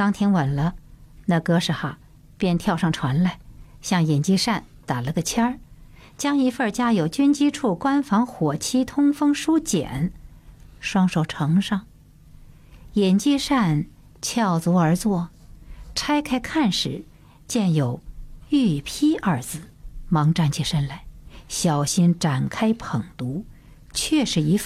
刚停稳了，那哥是哈便跳上船来，向尹继善打了个签儿，将一份家有军机处官房火漆通风书简，双手呈上。尹继善翘足而坐，拆开看时，见有御批二字，忙站起身来，小心展开捧读，却是一份